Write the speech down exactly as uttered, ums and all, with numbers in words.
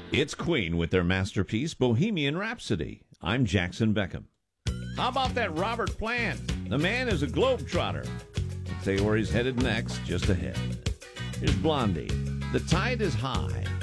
It's Queen with their masterpiece, Bohemian Rhapsody. I'm Jackson Beckham. How about that Robert Plant? The man is a globetrotter. Let's say where he's headed next, just ahead. Here's Blondie. The tide is high.